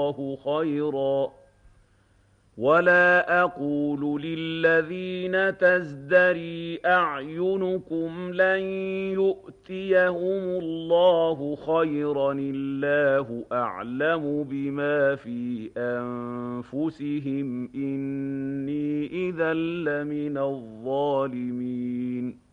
الله خيرا. ولا أقول للذين تزدري أعينكم لن يؤتيهم الله خيرا الله أعلم بما في أنفسهم إني إذا لمن الظالمين.